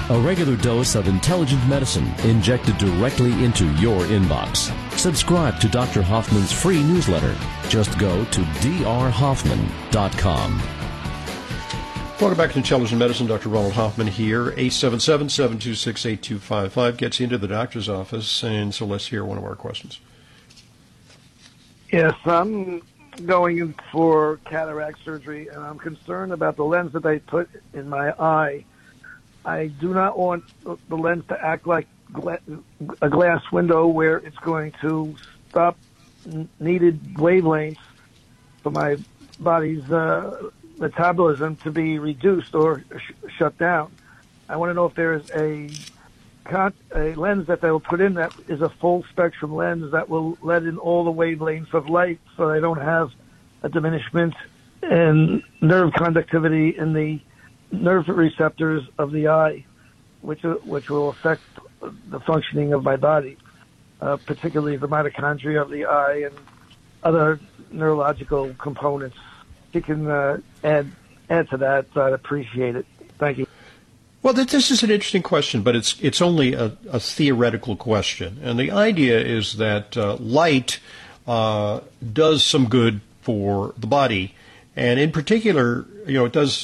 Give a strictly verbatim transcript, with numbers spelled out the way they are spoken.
A regular dose of intelligent medicine injected directly into your inbox. Subscribe to Doctor Hoffman's free newsletter. Just go to d r hoffman dot com. Welcome back to Intelligent Medicine. Doctor Ronald Hoffman here. eight seven seven, seven two six, eight two five five gets you into the doctor's office, and so let's hear one of our questions. Yes, I'm going in for cataract surgery, and I'm concerned about the lens that they put in my eye. I do not want the lens to act like gla- a glass window where it's going to stop needed wavelengths for my body's uh, metabolism to be reduced or sh- shut down. I want to know if there is a con- a lens that they will put in that is a full spectrum lens that will let in all the wavelengths of light, so I don't have a diminishment in nerve conductivity in the nerve receptors of the eye, which which will affect the functioning of my body, uh, particularly the mitochondria of the eye and other neurological components. If you can uh, add add to that, I'd appreciate it. Thank you. Well, this is an interesting question, but it's it's only a, a theoretical question. And the idea is that uh, light uh, does some good for the body. And in particular, you know, it does